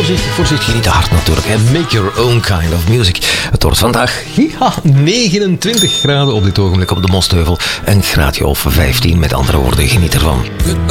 voorzichtig, niet te hard natuurlijk. Hè. Make your own kind of music. Het wordt vandaag 29 graden op dit ogenblik op de Mostheuvel. Een graadje of 15, met andere woorden, geniet ervan.